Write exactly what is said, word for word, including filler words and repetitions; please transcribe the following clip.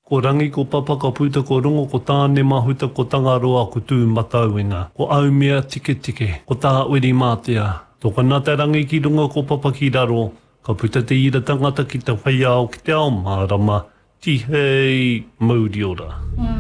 Ko rangi ko papa ka puta ko rongo ko tāne mahuta ko tangaroa ko tū matauinga. Ko au mea tike tike, ko tā uri mātea. Tō ka nā te rangi ki runga ko papa ki raro, ka puta te ira tangata ki te whaiao ki te ao mārama, ti hei mauri ora. Mm.